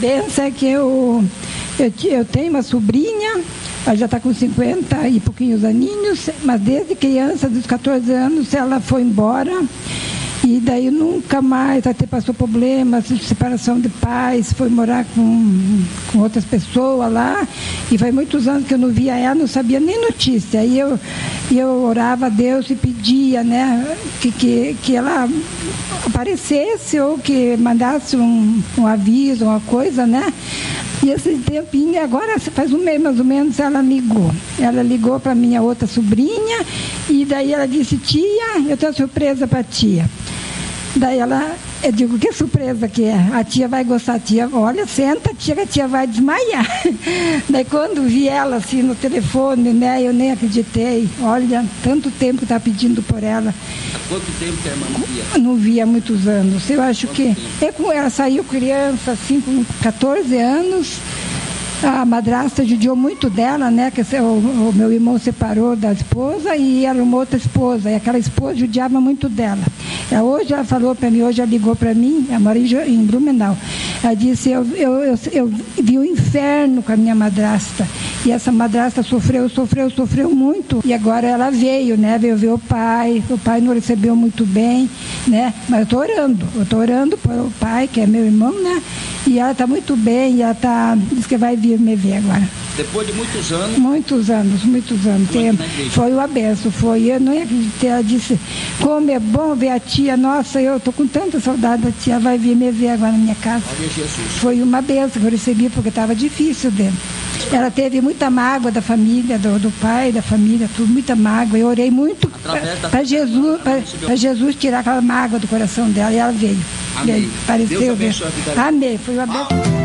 benção é que eu tenho uma sobrinha, ela já está com 50 e pouquinhos aninhos, mas desde criança, dos 14 anos, ela foi embora. E daí nunca mais, até passou problemas de separação de pais, foi morar com outras pessoas lá, e faz muitos anos que eu não via ela, não sabia nem notícia. Aí eu orava a Deus e pedia, né, que ela aparecesse ou que mandasse um aviso, uma coisa, né? E esse tempinho, agora faz um mês mais ou menos, ela ligou. Ela ligou para minha outra sobrinha, e daí ela disse: tia, eu tenho uma surpresa para a tia. Daí eu digo: que surpresa que é? A tia vai gostar. A tia, olha, senta, tia, que a tia vai desmaiar. Daí quando vi ela assim no telefone, né, eu nem acreditei. Olha, tanto tempo que estava pedindo por ela. Há quanto tempo que a irmã não via? Não via há muitos anos. Eu acho que ela saiu criança, assim, com 14 anos. A madrasta judiou muito dela, né? Que o meu irmão separou da esposa e era uma outra esposa. E aquela esposa judiava muito dela. Hoje ela falou para mim, hoje ela ligou para mim, ela mora em Blumenau. Ela disse: eu vi o inferno com a minha madrasta. E essa madrasta sofreu muito. E agora ela veio, né? Veio ver o pai não recebeu muito bem, né? Mas eu estou orando para o pai, que é meu irmão, né? E ela está muito bem, e ela diz que vai vir me ver agora. Depois de muitos anos? Muitos anos. Foi uma benção, foi. Eu não acreditei. Ela disse: como é bom ver a tia. Nossa, eu estou com tanta saudade da tia, vai vir me ver agora na minha casa. Olha, Jesus. Foi uma benção que eu recebi, porque estava difícil dentro. Ela teve muita mágoa da família, do pai, da família, tudo, muita mágoa. Eu orei muito para Jesus tirar aquela mágoa do coração dela, e ela veio. Amém. Apareceu. Deus abençoe a vida dela. Amém. Foi uma benção.